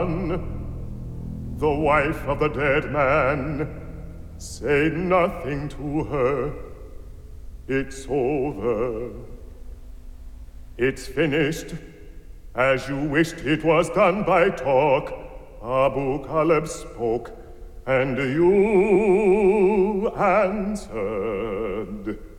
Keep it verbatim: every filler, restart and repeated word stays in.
The wife of the dead man. Say nothing to her. It's over. It's finished. As you wished, it was done by talk. Abu Kaleb spoke, and you answered.